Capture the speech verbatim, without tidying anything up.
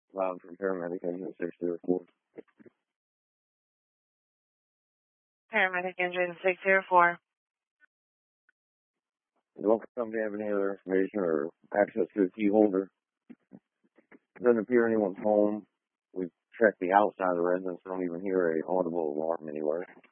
Loud from paramedic engine six zero four. Paramedic engine six zero four. Don't company have any other information or access to a key holder. Doesn't appear anyone's home. We've checked the outside of the residence. Don't even hear a audible alarm anywhere.